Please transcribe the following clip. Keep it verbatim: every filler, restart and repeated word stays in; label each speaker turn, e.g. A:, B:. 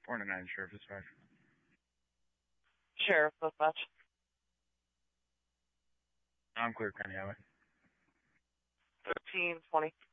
A: four nine Sheriff Dispatch.
B: Sheriff Dispatch.
A: I'm clear, County Highway.
B: thirteen twenty.